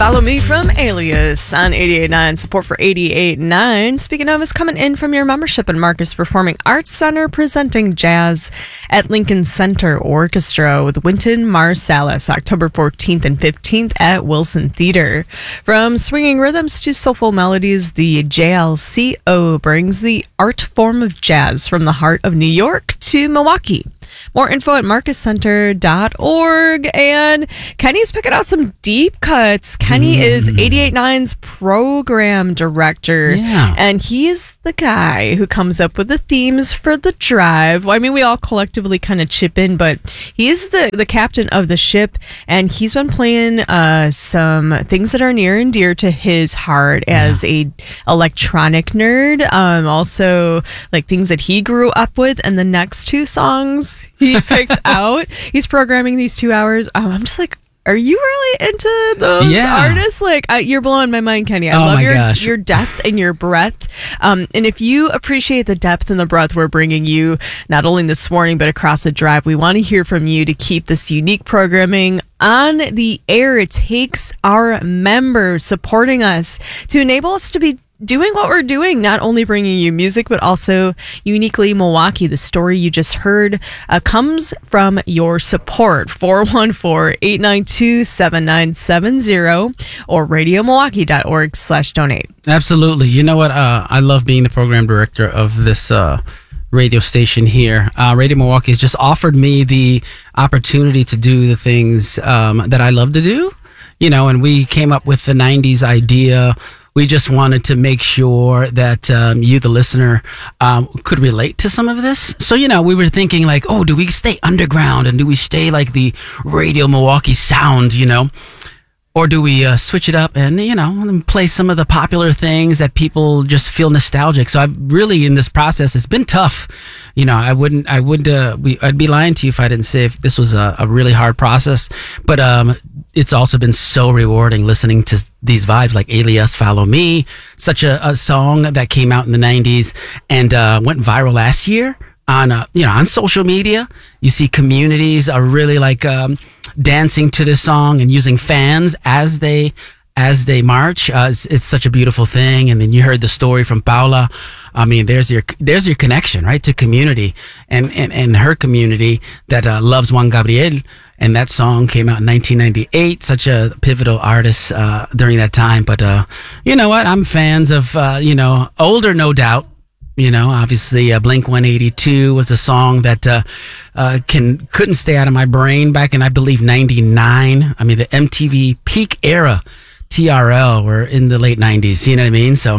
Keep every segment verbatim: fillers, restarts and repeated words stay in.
Follow Me from Alias on eighty-eight point nine. Support for eighty-eight point nine. Speaking of, is coming in from your membership in Marcus Performing Arts Center, presenting jazz at Lincoln Center Orchestra with Wynton Marsalis, October fourteenth and fifteenth at Wilson Theater. From swinging rhythms to soulful melodies, the J L C O brings the art form of jazz from the heart of New York to Milwaukee. More info at marcus center dot org. And Kenny's picking out some deep cuts. Kenny mm. is eighty-eight point nine's program director. Yeah. And he's the guy who comes up with the themes for the drive. Well, I mean, we all collectively kind of chip in, but he's the, the captain of the ship. And he's been playing uh, some things that are near and dear to his heart as yeah. a electronic nerd. Um, also, like things that he grew up with. And the next two songs he picked out. He's programming these two hours. Um, I'm just like, are you really into those yeah. artists? Like, I, you're blowing my mind, Kenny. I oh love my your gosh. your depth and your breadth. Um, and if you appreciate the depth and the breadth we're bringing you, not only this morning but across the drive, we want to hear from you to keep this unique programming on the air. It takes our members supporting us to enable us to be doing what we're doing, not only bringing you music, but also uniquely Milwaukee. The story you just heard uh, comes from your support. four one four, eight nine two, seven nine seven zero or radio milwaukee dot org slash donate. Absolutely. You know what? Uh, I love being the program director of this uh, radio station here. Uh, Radio Milwaukee has just offered me the opportunity to do the things um, that I love to do. You know, and we came up with the nineties idea. We just wanted to make sure that um, you, the listener, um, could relate to some of this. So, you know, we were thinking like, oh, do we stay underground and do we stay like the Radio Milwaukee sound, you know? Or do we uh, switch it up and, you know, play some of the popular things that people just feel nostalgic? So I've really, in this process, it's been tough. You know, I wouldn't, I would, uh, we, I'd be lying to you if I didn't say if this was a, a really hard process. But um, it's also been so rewarding listening to these vibes like Alias, Follow Me, such a, a song that came out in the nineties and uh, went viral last year. On uh, you know, on social media, you see communities are really like um, dancing to this song and using fans as they as they march. Uh, it's, it's such a beautiful thing. And then you heard the story from Paula. I mean, there's your there's your connection, right, to community and and, and her community that uh, loves Juan Gabriel. And that song came out in nineteen ninety-eight. Such a pivotal artist uh, during that time. But uh, you know what? I'm fans of uh, you know older, no doubt. You know, obviously, uh, Blink one eighty-two was a song that uh, uh, can couldn't stay out of my brain back in, I believe, ninety-nine. I mean, the M T V peak era, T R L, were in the late nineties. You know what I mean? So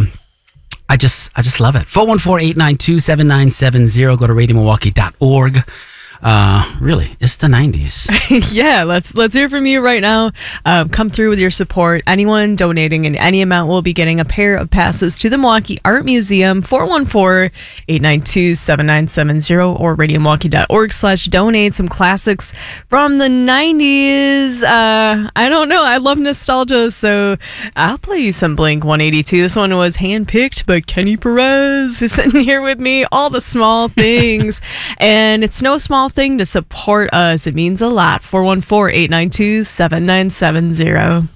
I just, I just love it. four one four, eight nine two, seven nine seven zero. Go to radio milwaukee dot org. Uh, really, it's the nineties. Yeah, let's let's hear from you right now. Uh, come through with your support. Anyone donating in any amount will be getting a pair of passes to the Milwaukee Art Museum. four one four, eight nine two, seven nine seven zero or radio milwaukee dot org slash donate. Some classics from the nineties. Uh, I don't know. I love nostalgia, so I'll play you some Blink one eighty-two. This one was handpicked by Kenny Perez, who's sitting here with me. All the small things. And it's no small thing to support us. It means a lot. four one four, eight nine two, seven nine seven zero.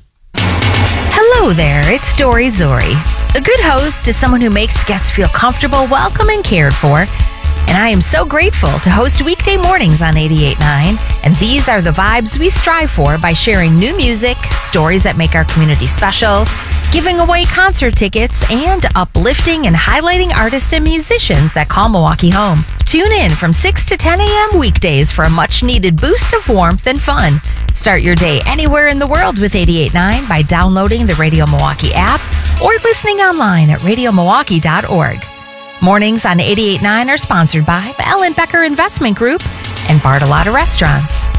Hello there, it's Dory Zori. A good host is someone who makes guests feel comfortable, welcome, and cared for. And I am so grateful to host weekday mornings on eighty-eight point nine. And these are the vibes we strive for by sharing new music, stories that make our community special, giving away concert tickets, and uplifting and highlighting artists and musicians that call Milwaukee home. Tune in from six to ten a.m. weekdays for a much-needed boost of warmth and fun. Start your day anywhere in the world with eighty-eight point nine by downloading the Radio Milwaukee app or listening online at radio milwaukee dot org. Mornings on eighty-eight point nine are sponsored by Ellen Becker Investment Group and Bartolotta Restaurants.